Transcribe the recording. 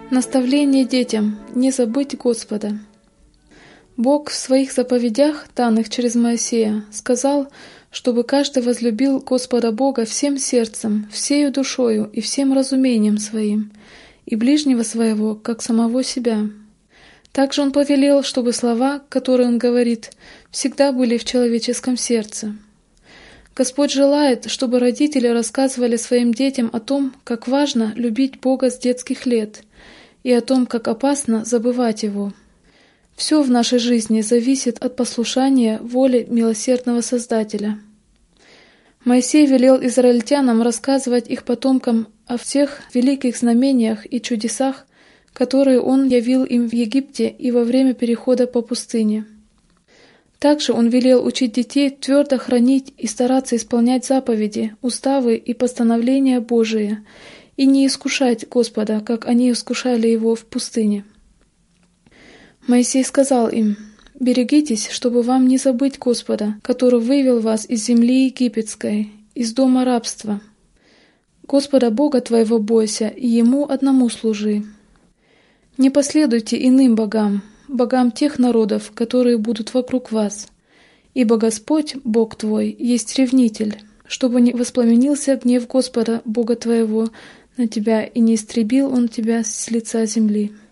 Наставление детям – не забыть Господа. Бог в своих заповедях, данных через Моисея, сказал, чтобы каждый возлюбил Господа Бога всем сердцем, всею душою и всем разумением своим, и ближнего своего, как самого себя. Также Он повелел, чтобы слова, которые Он говорит, всегда были в человеческом сердце. Господь желает, чтобы родители рассказывали своим детям о том, как важно любить Бога с детских лет, и о том, как опасно забывать Его. Все в нашей жизни зависит от послушания воле милосердного Создателя. Моисей велел израильтянам рассказывать их потомкам о всех великих знамениях и чудесах, которые Он явил им в Египте и во время перехода по пустыне. Также Он велел учить детей твердо хранить и стараться исполнять заповеди, уставы и постановления Божии, и не искушать Господа, как они искушали Его в пустыне. Моисей сказал им: «Берегитесь, чтобы вам не забыть Господа, который вывел вас из земли египетской, из дома рабства. Господа Бога твоего бойся, и Ему одному служи. Не последуйте иным богам, богам тех народов, которые будут вокруг вас, ибо Господь, Бог твой, есть ревнитель, чтобы не воспламенился гнев Господа Бога твоего на тебя, и не истребил Он тебя с лица земли».